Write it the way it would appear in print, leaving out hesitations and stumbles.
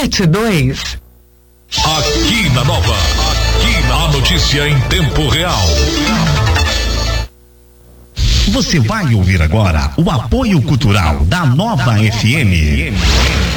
72. Aqui na Nova, a notícia em tempo real. Você vai ouvir agora o apoio cultural da Nova FM.